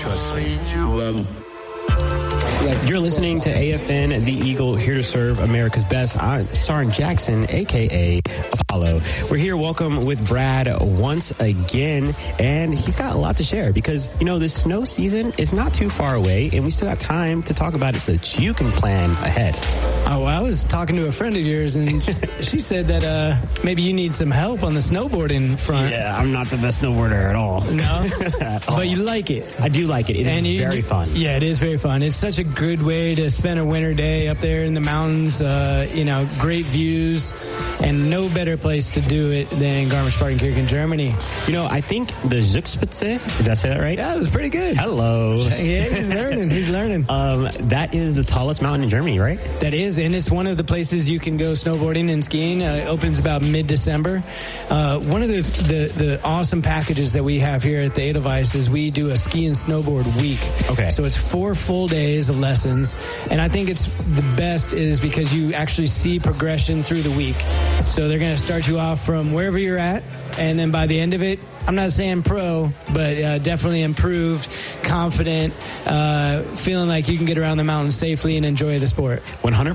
Trust me. You're listening to AFN, the Eagle, here to serve America's best. I'm Sarin Jackson, a.k.a. Apollo. We're here, welcome, with Brad once again, and he's got a lot to share because, you know, this snow season is not too far away, and we still got time to talk about it so that you can plan ahead. Oh, well, I was talking to a friend of yours, and she said that maybe you need some help on the snowboarding front. Yeah, I'm not the best snowboarder at all. No? At all. But you like it. I do like it. It is very fun. Yeah, it is very fun. It's such a good way to spend a winter day up there in the mountains. You know, great views, and no better place to do it than Garmisch-Partenkirchen, Germany. You know, I think the Zugspitze, did I say that right? Yeah, it was pretty good. Hello. Yeah, he's learning. He's learning. That is the tallest mountain in Germany, right? That is, and it's one of the places you can go snowboarding and skiing. It opens about mid-December. One of the awesome packages that we have here at the Edelweiss is we do a ski and snowboard week. Okay. So it's 4 full days of lessons, and I think it's the best is because you actually see progression through the week. So they're going to start you off from wherever you're at, and then by the end of it, I'm not saying pro, but definitely improved, confident, feeling like you can get around the mountain safely and enjoy the sport.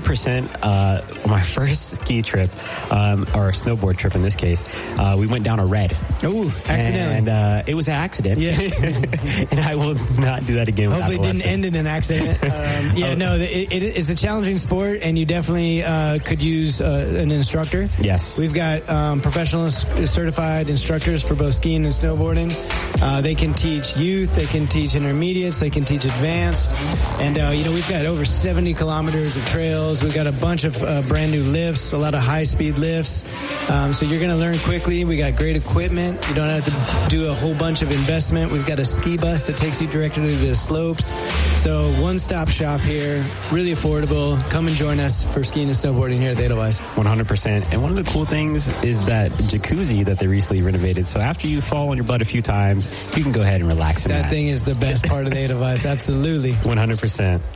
100%. My first ski trip, or snowboard trip in this case, we went down a red. Oh, accidentally. And it was an accident. Yeah. And I will not do that again. Hopefully it didn't end in an accident. It's a challenging sport, and you definitely could use an instructor. Yes. We've got professional certified instructors for both skiing and snowboarding. They can teach youth, they can teach intermediates, they can teach advanced. And, we've got over 70 kilometers of trails. We've got a bunch of brand new lifts, a lot of high-speed lifts. So you're going to learn quickly. We got great equipment. You don't have to do a whole bunch of investment. We've got a ski bus that takes you directly to the slopes. So one-stop shop here, really affordable. Come and join us for skiing and snowboarding here at the Edelweiss. 100%. And one of the cool things is that jacuzzi that they recently renovated. So after you fall on your butt a few times, you can go ahead and relax in that. That thing is the best part of the Edelweiss. Absolutely. 100%.